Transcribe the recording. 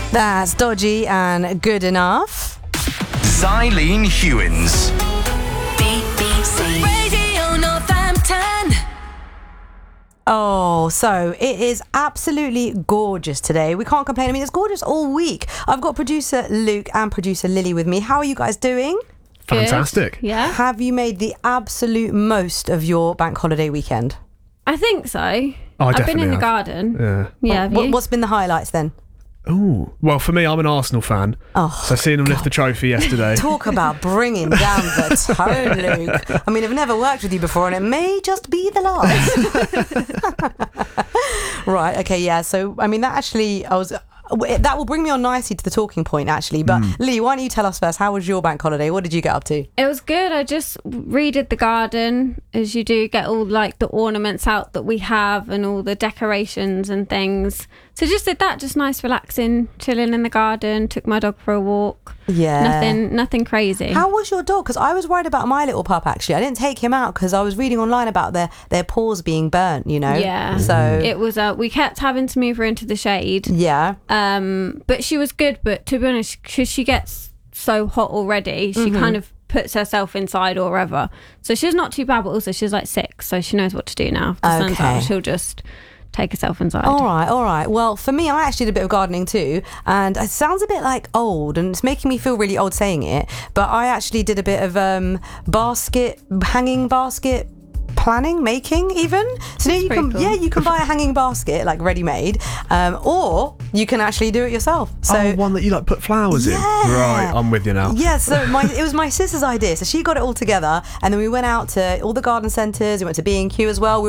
That's Dodgy and Good Enough. Xylene Hewins. BBC Radio Northampton. Oh, so it is absolutely gorgeous today. We can't complain. I mean, it's gorgeous all week. I've got producer Luke and producer Lily with me. How are you guys doing? Fantastic. Good. Yeah. Have you made the absolute most of your bank holiday weekend? I think so. I I've been in definitely the have. garden. Yeah. Yeah. Have you? What's been the highlights then? Ooh. Well, for me, I'm an Arsenal fan. Oh, So seeing them lift the trophy yesterday. talk about bringing down the tone, Luke. I mean, I've never worked with you before, and it may just be the last. Right, okay, yeah. So, I mean, that will bring me on nicely to the talking point, actually. But, Lee, why don't you tell us first, how was your bank holiday? What did you get up to? It was good. I just redid the garden, as you do, get all like the ornaments out that we have and all the decorations and things. So just did that, just nice, relaxing, chilling in the garden. Took my dog for a walk. Yeah. Nothing crazy. How was your dog? Because I was worried about my little pup, actually. I didn't take him out because I was reading online about their paws being burnt, you know? Yeah. So It was, we kept having to move her into the shade. yeah. But she was good. But to be honest, because she gets so hot already, she kind of puts herself inside or wherever. So she's not too bad, but also she's like 6, so she knows what to do now. If the sun's Okay. out, she'll just take herself inside. All right. Well, for me, I actually did a bit of gardening too, and it sounds a bit like old, and it's making me feel really old saying it, but I actually did a bit of hanging basket making even. So now you can pretty cool. you can buy a hanging basket like ready made, or you can actually do it yourself. So one that you like put flowers in. Yeah. Right, I'm with you now. yeah, so it was my sister's idea, so she got it all together, and then we went out to all the garden centres. We went to B&Q as well.